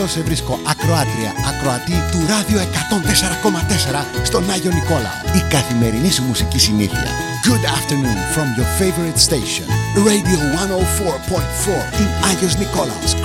Σε βρίσκω ακροάτρια, ακροατή του Ράδιο 104,4 στον Άγιο Νικόλαο. Η καθημερινή σου μουσική συνήθεια. Good afternoon from your favorite station, Radio 104.4 in Άγιος Νικόλαος.